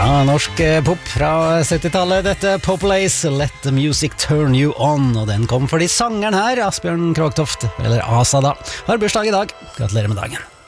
Ja, norsk pop fra 70-tallet. Dette Populace, Let the Music Turn You On. Og den kom fordi sangeren her, Asbjørn Krogtoft, eller Asa da, har bursdag i dag. Gratulerer med dagen.